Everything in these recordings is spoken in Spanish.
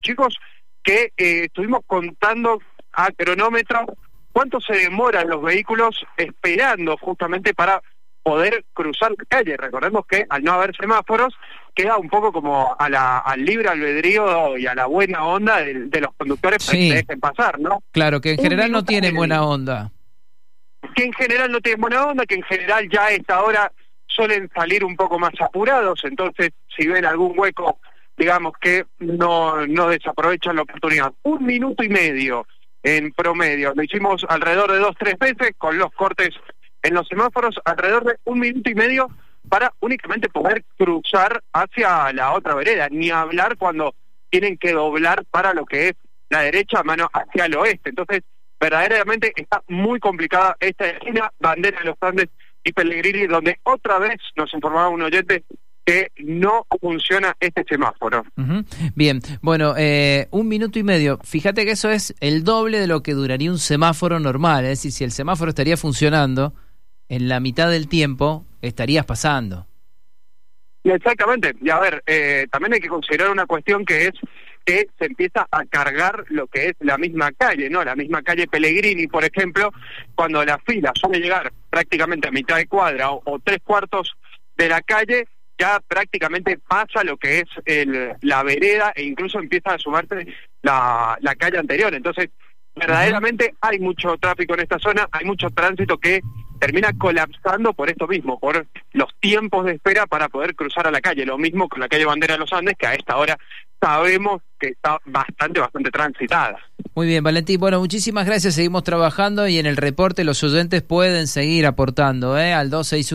chicos, que estuvimos contando a cronómetro cuánto se demoran los vehículos esperando justamente para poder cruzar la calle. Recordemos que al no haber semáforos, queda un poco como al libre albedrío y a la buena onda de los conductores para que se dejen pasar, ¿no? Claro, que en general no tienen buena onda. Que en general no tienen buena onda, que en general ya a esta hora suelen salir un poco más apurados, entonces si ven algún hueco, digamos que no desaprovechan la oportunidad. 1 minuto y medio en promedio, lo hicimos alrededor de 2-3 veces con los cortes en los semáforos, alrededor de 1 minuto y medio para únicamente poder cruzar hacia la otra vereda, ni hablar cuando tienen que doblar para lo que es la derecha, mano hacia el oeste. Entonces, verdaderamente está muy complicada esta esquina, Bandera de los Andes y Pellegrini, donde otra vez nos informaba un oyente que no funciona este semáforo. Bien, bueno, 1 minuto y medio. Fíjate que eso es el doble de lo que duraría un semáforo normal. Es decir, si el semáforo estaría funcionando, en la mitad del tiempo estarías pasando. Exactamente. Y a ver, también hay que considerar una cuestión que es que se empieza a cargar lo que es la misma calle, ¿no? La misma calle Pellegrini, por ejemplo, cuando la fila suele llegar prácticamente a mitad de cuadra o 3/4 de la calle, ya prácticamente pasa lo que es la vereda e incluso empieza a sumarse la calle anterior. Entonces, verdaderamente hay mucho tráfico en esta zona, hay mucho tránsito que termina colapsando por esto mismo, por los tiempos de espera para poder cruzar a la calle. Lo mismo con la calle Bandera de los Andes, que a esta hora sabemos que está bastante transitada. Muy bien, Valentín. Bueno, muchísimas gracias. Seguimos trabajando y en el reporte los oyentes pueden seguir aportando, al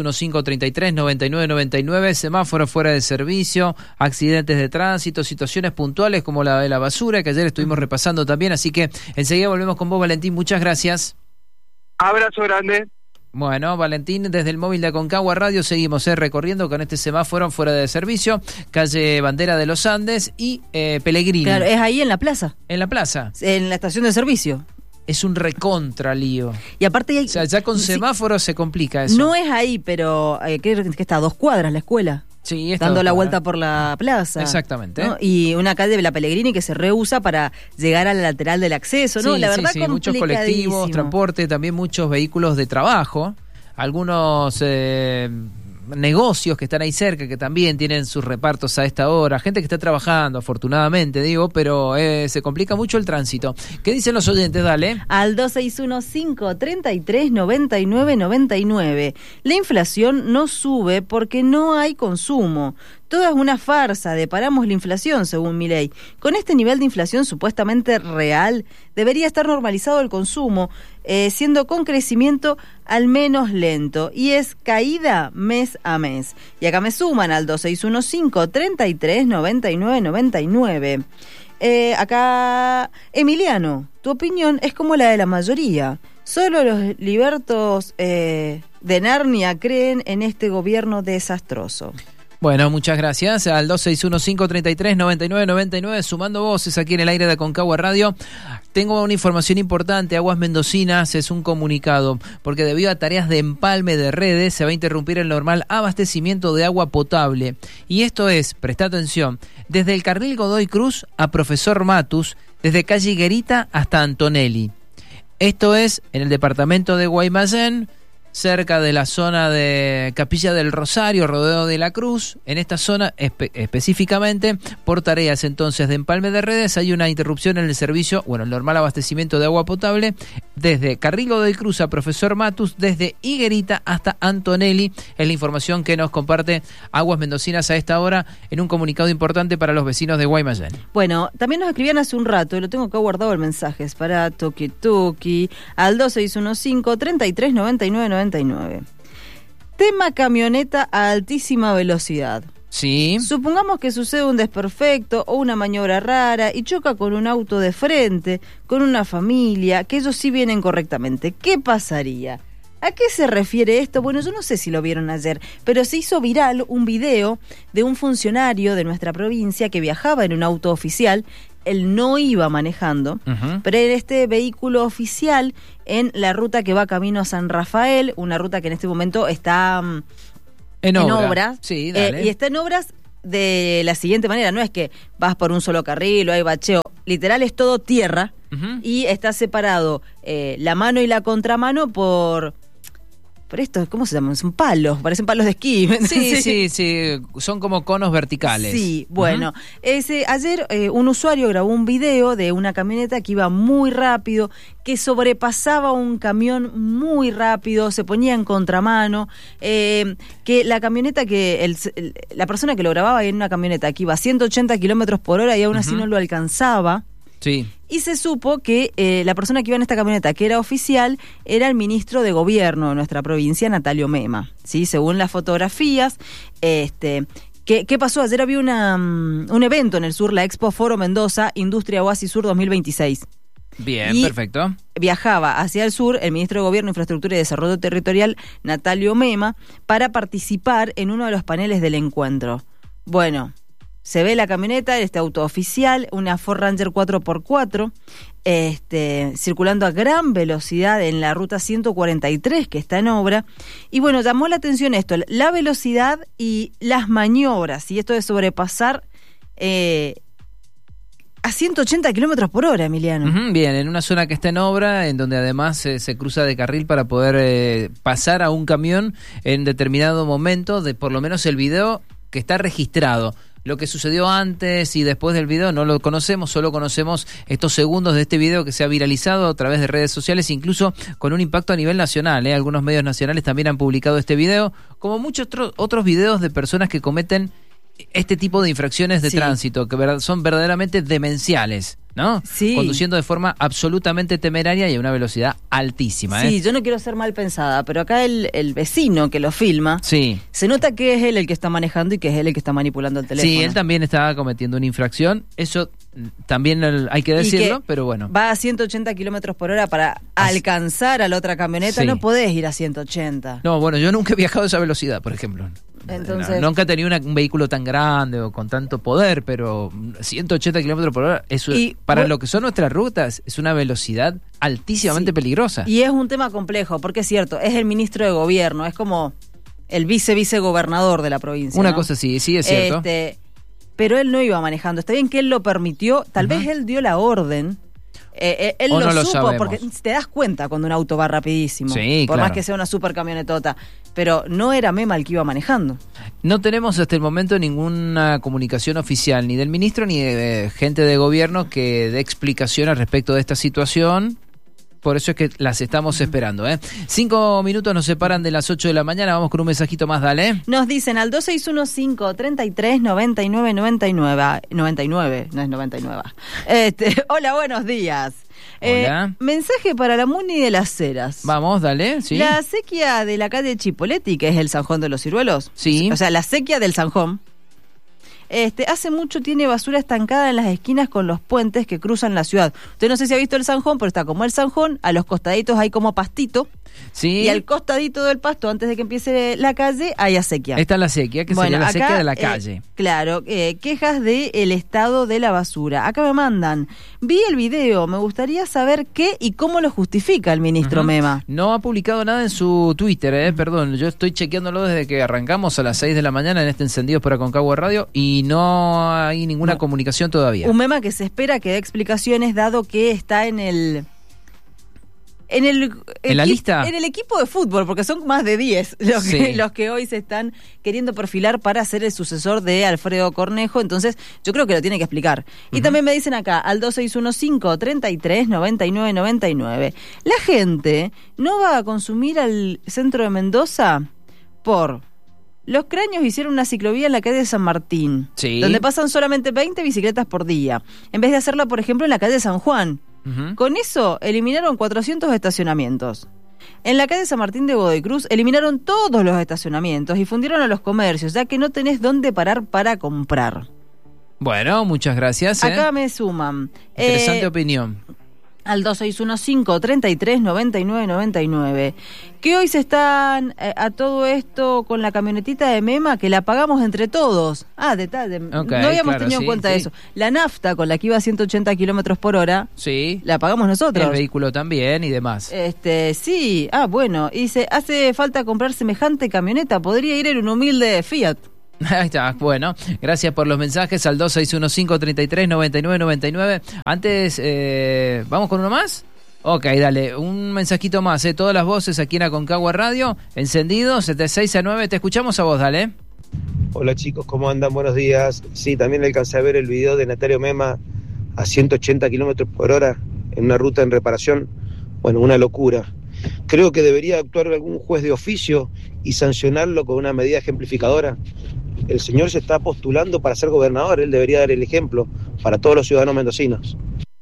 2615339999, semáforo fuera de servicio, accidentes de tránsito, situaciones puntuales como la de la basura, que ayer estuvimos repasando también. Así que enseguida volvemos con vos, Valentín. Muchas gracias. Abrazo grande. Bueno, Valentín, desde el móvil de Aconcagua Radio seguimos recorriendo con este semáforo fuera de servicio, calle Bandera de los Andes y Pellegrini. Claro, es ahí en la plaza. En la plaza. En la estación de servicio. Es un recontra lío. Y aparte hay, o sea, ya con semáforos se complica eso. No es ahí, pero que está a 2 cuadras la escuela. Sí, está dando la vuelta por la plaza. Exactamente. ¿No? Y una calle de la Pellegrini que se reusa para llegar al lateral del acceso, ¿no? Sí, la verdad, sí, muchos colectivos, transporte, también muchos vehículos de trabajo, algunos negocios que están ahí cerca que también tienen sus repartos a esta hora, gente que está trabajando, afortunadamente digo, pero se complica mucho el tránsito. ¿Qué dicen los oyentes? Dale. Al 2615339999. La inflación no sube porque no hay consumo. Todo es una farsa de paramos la inflación, según Milei. Con este nivel de inflación supuestamente real, debería estar normalizado el consumo, siendo con crecimiento al menos lento. Y es caída mes a mes. Y acá me suman al 2615339999. Acá, Emiliano, tu opinión es como la de la mayoría. Solo los libertos de Narnia creen en este gobierno desastroso. Bueno, muchas gracias. Al 2615339999, sumando voces aquí en el aire de Aconcagua Radio. Tengo una información importante. Aguas Mendocinas es un comunicado, porque debido a tareas de empalme de redes se va a interrumpir el normal abastecimiento de agua potable. Y esto es, presta atención, desde el carril Godoy Cruz a Profesor Matus, desde calle Higuerita hasta Antonelli. Esto es en el departamento de Guaymallén, cerca de la zona de Capilla del Rosario, Rodeo de la Cruz. En esta zona específicamente, por tareas entonces de empalme de redes, hay una interrupción en el servicio, el normal abastecimiento de agua potable, desde Carril Godoy Cruz a Profesor Matus, desde Higuerita hasta Antonelli. Es la información que nos comparte Aguas Mendocinas a esta hora en un comunicado importante para los vecinos de Guaymallén. Bueno, también nos escribían hace un rato, y lo tengo acá guardado el mensaje, es para Tuki Tuki, al 2615339999. Tema camioneta a altísima velocidad. Sí. Supongamos que sucede un desperfecto o una maniobra rara y choca con un auto de frente, con una familia, que ellos sí vienen correctamente. ¿Qué pasaría? ¿A qué se refiere esto? Bueno, yo no sé si lo vieron ayer, pero se hizo viral un video de un funcionario de nuestra provincia que viajaba en un auto oficial. Él no iba manejando, pero en este vehículo oficial en la ruta que va camino a San Rafael, una ruta que en este momento está en obras. Sí, dale. Y está en obras de la siguiente manera, no es que vas por un solo carril o hay bacheo, literal es todo tierra y está separado la mano y la contramano por esto, ¿cómo se llaman? Son palos, parecen palos de esquí. Sí, son como conos verticales. Sí, bueno, ayer un usuario grabó un video de una camioneta que iba muy rápido, que sobrepasaba un camión muy rápido, se ponía en contramano, que la camioneta, la persona que lo grababa en una camioneta que iba a 180 kilómetros por hora y aún así no lo alcanzaba. Sí. Y se supo que la persona que iba en esta camioneta, que era oficial, era el ministro de Gobierno de nuestra provincia, Natalio Mema, ¿sí? Según las fotografías, ¿qué pasó? Ayer había un evento en el sur, la Expo Foro Mendoza, Industria Oasis Sur 2026. Bien, perfecto. Viajaba hacia el sur el ministro de Gobierno, Infraestructura y Desarrollo Territorial, Natalio Mema, para participar en uno de los paneles del encuentro. Bueno, se ve la camioneta, este auto oficial, una Ford Ranger 4x4, circulando a gran velocidad en la ruta 143 que está en obra. Y bueno, llamó la atención esto, la velocidad y las maniobras, y esto de sobrepasar a 180 kilómetros por hora, Emiliano. Bien, en una zona que está en obra, en donde además se cruza de carril para poder pasar a un camión en determinado momento, de por lo menos el video que está registrado. Lo que sucedió antes y después del video no lo conocemos, solo conocemos estos segundos de este video que se ha viralizado a través de redes sociales, incluso con un impacto a nivel nacional. Algunos medios nacionales también han publicado este video, como muchos otros videos de personas que cometen este tipo de infracciones de tránsito, que son verdaderamente demenciales, ¿no? Sí. Conduciendo de forma absolutamente temeraria y a una velocidad altísima. Sí, yo no quiero ser mal pensada, pero acá el vecino que lo filma, se nota que es él el que está manejando y que es él el que está manipulando el teléfono. Sí, él también estaba cometiendo una infracción, eso también hay que decirlo, pero bueno. Va a 180 kilómetros por hora para alcanzar a la otra camioneta, no podés ir a 180. No, bueno, yo nunca he viajado a esa velocidad, por ejemplo. Entonces, nunca he tenido un vehículo tan grande o con tanto poder, pero 180 kilómetros por hora, eso para lo que son nuestras rutas, es una velocidad altísimamente peligrosa. Y es un tema complejo, porque es cierto, es el ministro de Gobierno, es como el vicegobernador de la provincia. Una cosa sí, es cierto. Pero él no iba manejando. Está bien que él lo permitió, tal vez él dio la orden. Él o lo no supo, sabemos. porque te das cuenta cuando un auto va rapidísimo, por más que sea una super camionetota, pero no era Mema el que iba manejando. No tenemos hasta el momento ninguna comunicación oficial, ni del ministro ni de gente de gobierno que dé explicación al respecto de esta situación. Por eso es que las estamos esperando. 5 minutos nos separan de las 8 de la mañana. Vamos con un mensajito más, dale. Nos dicen al 2615-33-9999. 99, no es 99. Hola, buenos días. Hola. Mensaje para la Muni de las Heras. Vamos, dale. Sí. La sequía de la calle Chipolletti, que es el Sanjón de los Ciruelos. Sí. O sea, la sequía del Sanjón. Hace mucho tiene basura estancada en las esquinas con los puentes que cruzan la ciudad. Usted no sé si ha visto el Sanjón, pero está como el Sanjón, a los costaditos hay como pastito. Sí. Y al costadito del pasto, antes de que empiece la calle, hay acequia. Esta es la sequía, que sería la sequía de la calle. Claro, quejas del estado de la basura. Acá me mandan, vi el video, me gustaría saber qué y cómo lo justifica el ministro Mema. No ha publicado nada en su Twitter, perdón, yo estoy chequeándolo desde que arrancamos a las 6 de la mañana en este Encendidos por Aconcagua Radio y no hay ninguna comunicación todavía. Un Mema que se espera que dé explicaciones dado que está en la lista. En el equipo de fútbol, porque son más de 10 los que hoy se están queriendo perfilar para ser el sucesor de Alfredo Cornejo, entonces yo creo que lo tiene que explicar. Y también me dicen acá, al 2615-33-9999, la gente no va a consumir al centro de Mendoza por... Los Craños hicieron una ciclovía en la calle de San Martín, donde pasan solamente 20 bicicletas por día, en vez de hacerla, por ejemplo, en la calle de San Juan. Con eso eliminaron 400 estacionamientos. En la calle San Martín de Godoy Cruz eliminaron todos los estacionamientos y fundieron a los comercios, ya que no tenés dónde parar para comprar. Bueno, muchas gracias. Acá me suman. Interesante opinión. Al 2615-33-9999. Que hoy se están a todo esto con la camionetita de Mema, que la pagamos entre todos. Detalle. No habíamos tenido en cuenta eso. La nafta con la que iba a 180 kilómetros por hora, la pagamos nosotros. El vehículo también y demás. Sí. Bueno. Y dice, hace falta comprar semejante camioneta. Podría ir en un humilde Fiat. Ahí está, bueno, gracias por los mensajes al 2615-339999. Antes, ¿vamos con uno más? Ok, dale, un mensajito más, todas las voces aquí en Aconcagua Radio, encendidos, de 6 a 9, te escuchamos a vos, dale. Hola chicos, ¿cómo andan? Buenos días. Sí, también alcancé a ver el video de Natalio Mema a 180 kilómetros por hora en una ruta en reparación. Bueno, una locura. Creo que debería actuar algún juez de oficio y sancionarlo con una medida ejemplificadora. El señor se está postulando para ser gobernador, él debería dar el ejemplo para todos los ciudadanos mendocinos.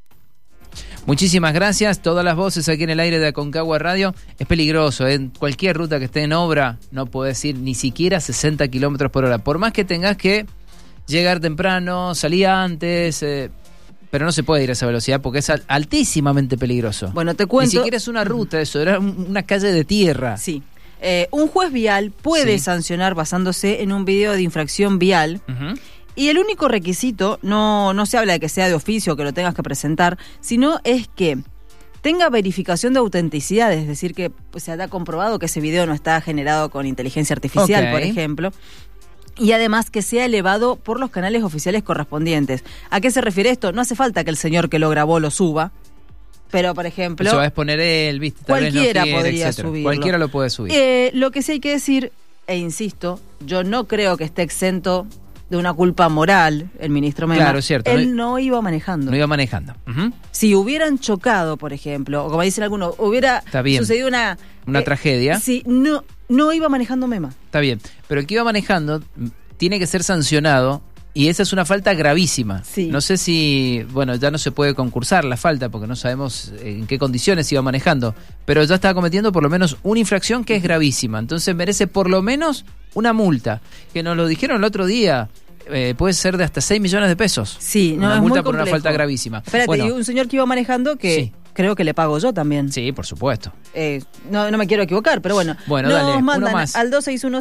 Muchísimas gracias, todas las voces aquí en el aire de Aconcagua Radio. Es peligroso, en cualquier ruta que esté en obra no podés ir ni siquiera 60 kilómetros por hora. Por más que tengas que llegar temprano, salir antes, pero no se puede ir a esa velocidad porque es altísimamente peligroso. Bueno, te cuento. Ni siquiera es una ruta eso, era una calle de tierra. Sí. Un juez vial puede sancionar basándose en un video de infracción vial. Uh-huh. Y el único requisito, no se habla de que sea de oficio o que lo tengas que presentar, sino es que tenga verificación de autenticidad, es decir, que se ha comprobado que ese video no está generado con inteligencia artificial, por ejemplo. Y además que sea elevado por los canales oficiales correspondientes. ¿A qué se refiere esto? No hace falta que el señor que lo grabó lo suba. Pero, por ejemplo... Eso va a exponer él, ¿viste? Cualquiera podría subirlo. Cualquiera lo puede subir. Lo que sí hay que decir, e insisto, yo no creo que esté exento de una culpa moral el ministro Mema. Claro, cierto. Él no iba manejando. No iba manejando. Uh-huh. Si hubieran chocado, por ejemplo, o como dicen algunos, hubiera sucedido una tragedia. Sí, no iba manejando Mema. Está bien. Pero el que iba manejando tiene que ser sancionado. Y esa es una falta gravísima. Sí. No sé si, ya no se puede concursar la falta porque no sabemos en qué condiciones iba manejando, pero ya estaba cometiendo por lo menos una infracción que es gravísima. Entonces merece por lo menos una multa, que nos lo dijeron el otro día, puede ser de hasta 6 millones de pesos. Sí, una multa por una falta gravísima. Espérate, y un señor que iba manejando que... Sí. Creo que le pago yo también. Sí, por supuesto. No me quiero equivocar, pero bueno. Bueno, nos dale, mandan uno más. al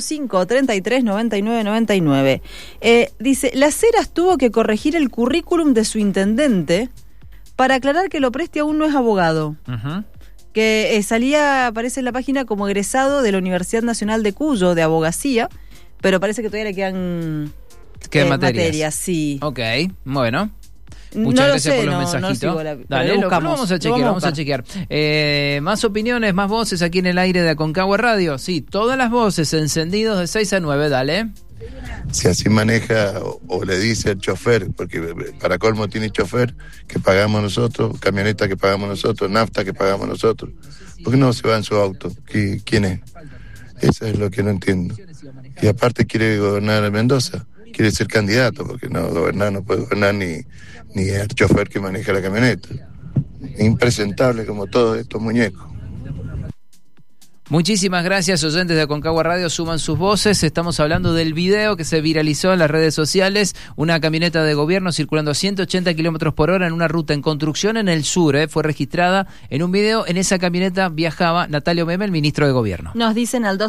2615-339999. Dice, Las Heras tuvo que corregir el currículum de su intendente para aclarar que Lopresti aún no es abogado. Uh-huh. Que aparece en la página como egresado de la Universidad Nacional de Cuyo, de abogacía, pero parece que todavía le quedan materias. Sí. Ok, bueno. Muchas gracias por los mensajitos. Dale, lo vamos a chequear. Más opiniones, más voces aquí en el aire de Aconcagua Radio. Sí, todas las voces encendidos de 6 a 9, dale. Si así maneja o le dice al chofer, porque para colmo tiene chofer que pagamos nosotros, camioneta que pagamos nosotros, nafta que pagamos nosotros, ¿por qué no se va en su auto? ¿Quién es? Eso es lo que no entiendo. Y aparte quiere gobernar Mendoza, quiere ser candidato, porque no puede gobernar ni el chofer que maneja la camioneta. Impresentable como todos estos muñecos. Muchísimas gracias, oyentes de Aconcagua Radio, suman sus voces. Estamos hablando del video que se viralizó en las redes sociales, una camioneta de gobierno circulando a 180 kilómetros por hora en una ruta en construcción en el sur. Fue registrada en un video. En esa camioneta viajaba Natalio Mema, el ministro de Gobierno. Nos dicen al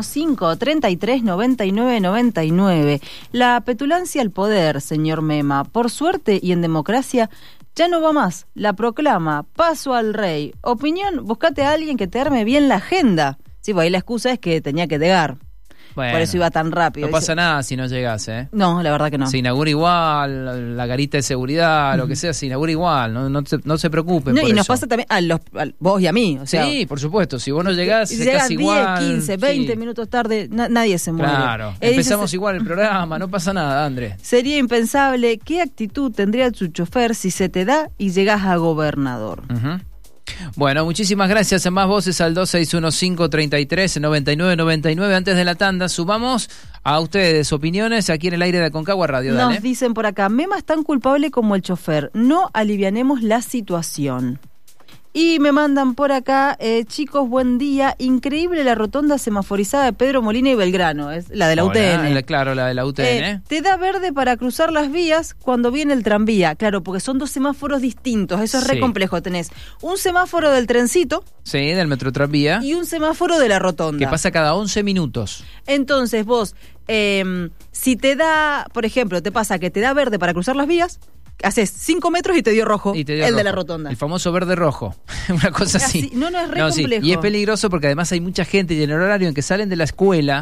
2615-339999. La petulancia al poder, señor Mema, por suerte y en democracia, ya no va más. La proclama, paso al rey. Opinión, buscate a alguien que te arme bien la agenda. Sí, pues ahí la excusa es que tenía que llegar. Bueno, por eso iba tan rápido. No pasa nada si no llegas, No, la verdad que no. Se inaugura igual, la garita de seguridad, lo que sea, se inaugura igual. No se preocupen por y nos eso. Pasa también a vos y a mí. O sea, sí, por supuesto. Si vos no llegás, se llegás casi igual. 10, 15, 20 minutos tarde, nadie se muere. Claro, empezamos igual el programa, no pasa nada, Andrés. Sería impensable. ¿Qué actitud tendría tu chofer si se te da y llegás a gobernador? Uh-huh. Bueno, muchísimas gracias. En más voces al 2615-339999. Antes de la tanda, subamos a ustedes opiniones aquí en el aire de Aconcagua Radio. Dale. Nos dicen por acá, Mema es tan culpable como el chofer. No alivianemos la situación. Y me mandan por acá, chicos, buen día. Increíble la rotonda semaforizada de Pedro Molina y Belgrano, es la de la UTN. Claro, la de la UTN. Te da verde para cruzar las vías cuando viene el tranvía. Claro, porque son dos semáforos distintos, eso es re complejo. Tenés un semáforo del trencito. Sí, del metro tranvía. Y un semáforo de la rotonda. Que pasa cada 11 minutos. Entonces vos, si te da, por ejemplo, te pasa que te da verde para cruzar las vías, haces 5 metros y te dio rojo, de la rotonda. El famoso verde-rojo, una cosa así. No, es re complejo. Sí. Y es peligroso porque además hay mucha gente y en el horario en que salen de la escuela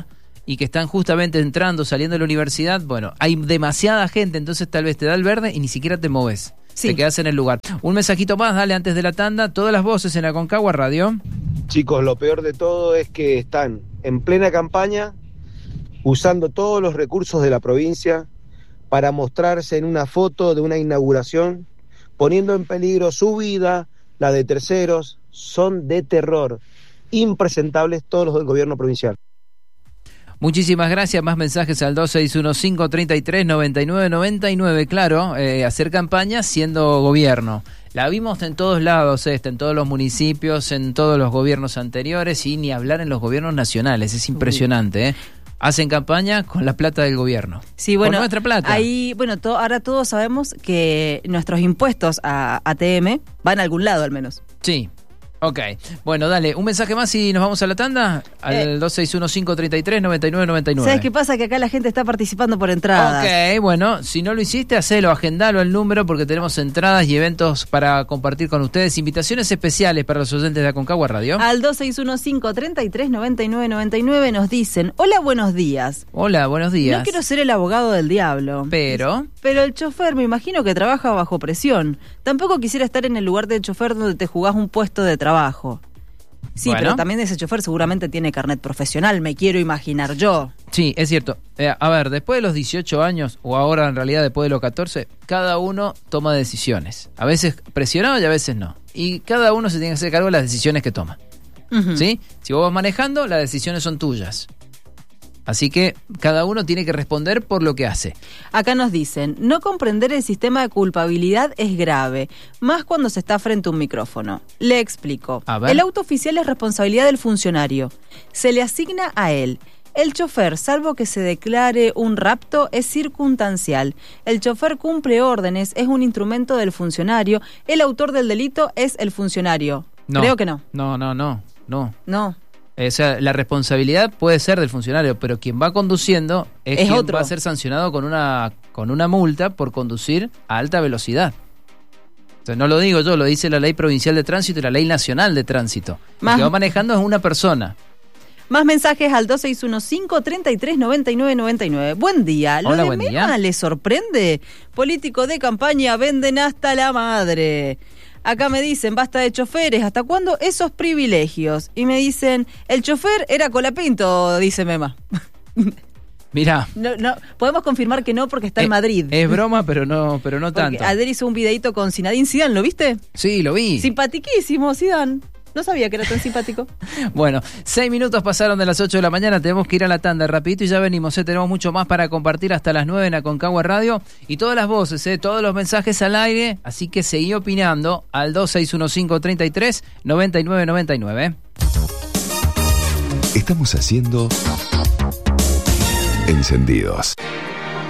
y que están justamente entrando, saliendo de la universidad, bueno, hay demasiada gente, entonces tal vez te da el verde y ni siquiera te moves. Sí. Te quedas en el lugar. Un mensajito más, dale, antes de la tanda. Todas las voces en Aconcagua Radio. Chicos, lo peor de todo es que están en plena campaña usando todos los recursos de la provincia para mostrarse en una foto de una inauguración, poniendo en peligro su vida, la de terceros. Son de terror, impresentables todos los del gobierno provincial. Muchísimas gracias, más mensajes al 2615339999, claro, hacer campaña siendo gobierno. La vimos en todos lados, en todos los municipios, en todos los gobiernos anteriores y ni hablar en los gobiernos nacionales, es impresionante, Hacen campaña con la plata del gobierno. Sí, bueno, con nuestra plata. Ahí, bueno, ahora todos sabemos que nuestros impuestos a ATM van a algún lado al menos. Sí. Ok, bueno, dale, un mensaje más y nos vamos a la tanda al 2615339999. ¿Sabes qué pasa? Que acá la gente está participando por entradas. Ok, bueno, si no lo hiciste, hacelo, agendalo el número porque tenemos entradas y eventos para compartir con ustedes, invitaciones especiales para los oyentes de Aconcagua Radio. Al 2615339999 nos dicen, hola, buenos días. Hola, buenos días. No quiero ser el abogado del diablo. Pero el chofer me imagino que trabaja bajo presión. Tampoco quisiera estar en el lugar del chofer donde te jugás un puesto de trabajo. Sí, bueno, pero también ese chofer seguramente tiene carnet profesional, me quiero imaginar yo. Sí, es cierto. A ver, después de los 18 años, o ahora en realidad después de los 14, cada uno toma decisiones. A veces presionado y a veces no. Y cada uno se tiene que hacer cargo de las decisiones que toma. Uh-huh. ¿Sí? Si vos vas manejando, las decisiones son tuyas. Así que cada uno tiene que responder por lo que hace. Acá nos dicen, no comprender el sistema de culpabilidad es grave, más cuando se está frente a un micrófono. Le explico. El auto oficial es responsabilidad del funcionario. Se le asigna a él. El chofer, salvo que se declare un rapto, es circunstancial. El chofer cumple órdenes, es un instrumento del funcionario. El autor del delito es el funcionario. No, creo que no. No. No. O sea, la responsabilidad puede ser del funcionario, pero quien va conduciendo es quien otro. Va a ser sancionado con una multa por conducir a alta velocidad. O sea, no lo digo yo, lo dice la Ley Provincial de Tránsito y la Ley Nacional de Tránsito. El que va manejando es una persona. Más mensajes al 2615339999. Buen día. Hola, ¿Lo buen de día. Mema le sorprende? Políticos de campaña venden hasta la madre. Acá me dicen, basta de choferes, ¿hasta cuándo esos privilegios? Y me dicen, el chofer era Colapinto, dice Mema. Mirá. No, podemos confirmar que no porque está en Madrid. Es broma, pero no tanto. Ayer hizo un videito con Zinedine Zidane, ¿lo viste? Sí, lo vi. Simpatiquísimo, Zidane. No sabía que era tan simpático. Bueno, 6 minutos pasaron de las 8 de la mañana, tenemos que ir a la tanda rapidito y ya venimos, tenemos mucho más para compartir hasta las 9 en Aconcagua Radio y todas las voces, todos los mensajes al aire, así que seguí opinando al 2615339999. Estamos haciendo Encendidos.